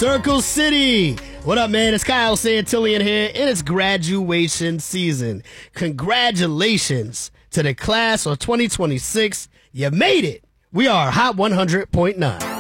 Circle City. What up, man? It's Kyle Santillian here, and it's graduation season. Congratulations to the class of 2026. You made it. We are Hot 100.9.